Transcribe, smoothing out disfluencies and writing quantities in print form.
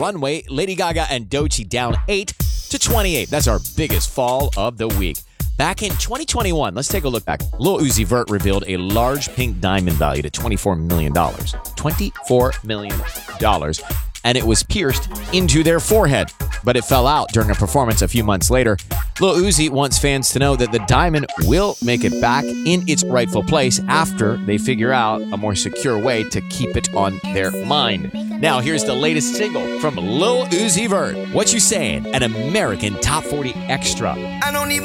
runway. Lady Gaga and Doechii down 8 to 28. That's our biggest fall of the week. Back in 2021, let's take a look back. Lil Uzi Vert revealed a large pink diamond valued at $24 million. $24 million. And it was pierced into their forehead, but it fell out during a performance a few months later. Lil Uzi wants fans to know that the diamond will make it back in its rightful place after they figure out a more secure way to keep it on their mind. Now, here's the latest single from Lil Uzi Vert. What You Saying? An American Top 40 Extra.